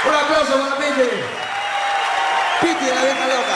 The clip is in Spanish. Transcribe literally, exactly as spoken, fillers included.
Un aplauso para Piti. Piti, la vieja loca.